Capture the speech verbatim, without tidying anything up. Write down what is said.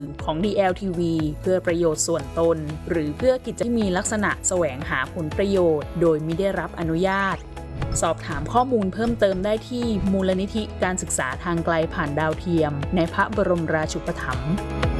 ของ ดี แอล ที วี เพื่อประโยชน์ส่วนตนหรือเพื่อกิจที่มีลักษณะแสวงหาผลประโยชน์โดยมิได้รับอนุญาตสอบถามข้อมูลเพิ่มเติมได้ที่มูลนิธิการศึกษาทางไกลผ่านดาวเทียมในพระบรมราชูปถัมภ์